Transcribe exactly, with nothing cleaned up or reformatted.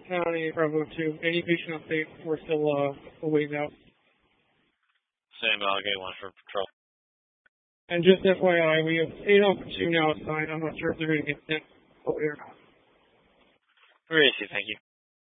County, Bravo two. Any patient update? We're still uh, awaiting out. Same, I'll get one for patrol. And just F Y I, we have eight Alpha two now assigned. I'm not sure if they're going to get sent over there. Where is he? Thank you.